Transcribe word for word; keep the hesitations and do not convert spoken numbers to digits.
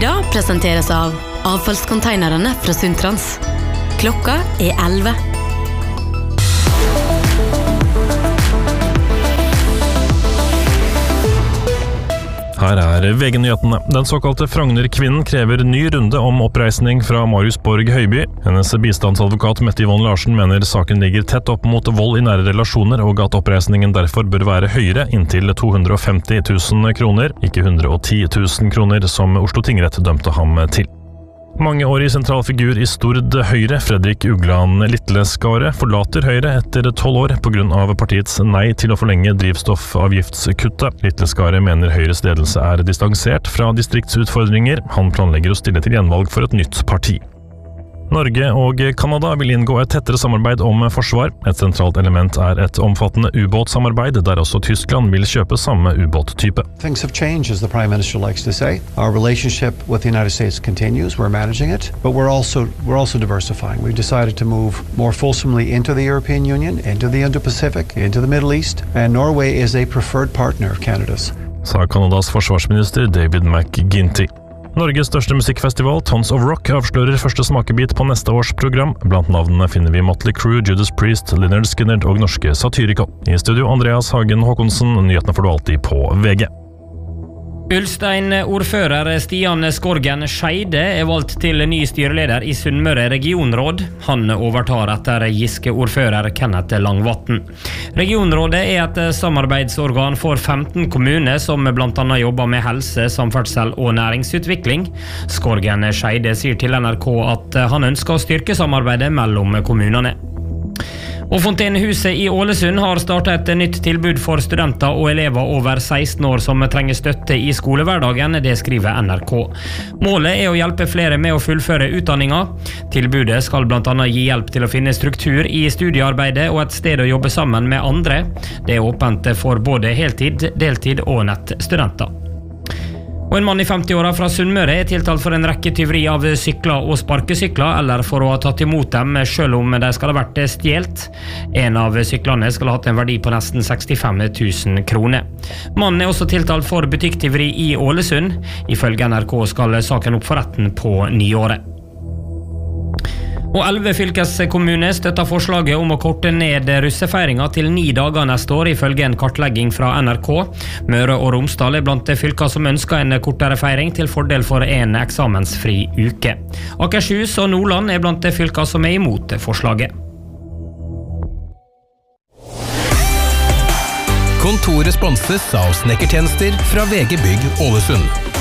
Sida presenteres av avfallskonteinerne fra Sundtrans. Klokka er elleve. Her er V G-nyhetene. Den såkalte Frogner-kvinnen krever ny runde om oppreisning fra Marius Borg Høiby. Hennes bistandsadvokat Mette Yvonne Larsen mener saken ligger tett opp mot vold i nære relasjoner, og at oppreisningen derfor bør være høyere, inntil to hundre og femti tusen kroner, ikke hundre og ti tusen kroner, som Oslo tingrett dømte ham til. Mangeårig sentral figur i Stord Høyre, Fredrik Ugland Litleskare, forlater Høyre etter tolv år på grunn av partiets nei til å forlenge drivstoffavgiftskuttet. Litleskare mener Høyres ledelse er distansert fra distriktsutfordringer. Han planlegger å stille til gjenvalg for et nytt parti. Norge og Kanada vil inngå et tettere samarbeid om forsvar. Et sentralt element er et omfattende ubåtsamarbeid, der også Tyskland vil kjøpe samme ubåttype. Things have changed, as the Prime Minister likes to say. Our relationship with the United States continues. We're managing it, but we're also we're also diversifying. We've decided to move more fulsomely into the European Union, into the Indo-Pacific, into the Middle East, and Norway is a preferred partner of Canada's. Sa Kanadas forsvarsminister David McGuinty. Norges største musikkfestival, Tons of Rock, avslører første smakebit på neste års program. Blant navnene finner vi Motley Crue, Judas Priest, Lynyrd Skynyrd og norske Satyricon. I studio Andreas Hagen Håkonsen, nyhetene får du alltid på V G. Ulstein-ordfører Stian Skorgen Skeide er valgt til ny styreleder i Sunnmøre regionråd. Han overtar etter Giske-ordfører Kenneth Langvatn. Regionrådet er et samarbeidsorgan for femten kommuner som blant annet jobber med helse, samferdsel og næringsutvikling. Skorgen Skeide sier til N R K at han ønsker å styrke samarbeidet mellom kommunene. Og Fontenehuset i Ålesund har startet et nytt tilbud for studenter og elever over seksten år som trenger støtte i skolehverdagen, det skriver N R K. Målet er å hjelpe flere med å fullføre utdanninga. Tilbudet skal blant annet gi hjelp til å finne struktur i studiearbeidet og et sted å jobbe sammen med andre. Det er åpent for både heltid, deltid og nettstudenter. Og en mann i femti-åra fra Sunnmøre er tiltalt for en rekke tyveri av sykler og sparkesykler, eller for å ha tatt imot dem selv om de skal ha vært stjelt. En av syklene skal ha hatt en verdi på nesten sekstifem tusen kroner. Mannen er også tiltalt for butikktyveri i Ålesund. Ifølge N R K skal saken opp for retten på nyåret. Og elleve fylkeskommuner støtter forslaget om å korte ned russefeiringa til ni dager neste år, ifølge en kartlegging fra N R K. Møre og Romsdal er blant fylker som ønsker en kortere feiring til fordel for en eksamensfri uke. Akershus og Nordland er blant fylker som er imot forslaget. Kontoret sponses av snekkertjenester fra V G Bygg Ålesund.